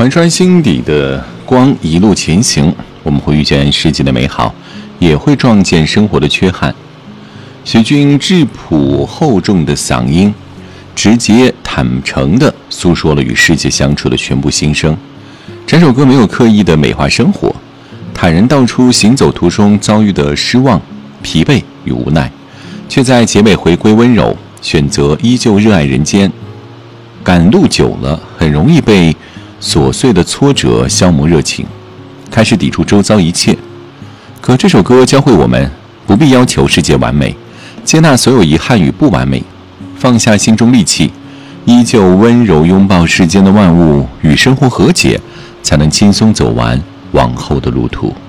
环穿心底的光一路前行，我们会遇见世界的美好，也会撞见生活的缺憾。许君质朴厚重的嗓音，直接坦诚地诉说了与世界相处的全部心声。整首歌没有刻意的美化生活，坦然道出行走途中遭遇的失望、疲惫与无奈，却在结尾回归温柔，选择依旧热爱人间。赶路久了，很容易被琐碎的挫折消磨热情，开始抵触周遭一切。可这首歌教会我们，不必要求世界完美，接纳所有遗憾与不完美，放下心中戾气，依旧温柔拥抱世间的万物，与生活和解，才能轻松走完往后的路途。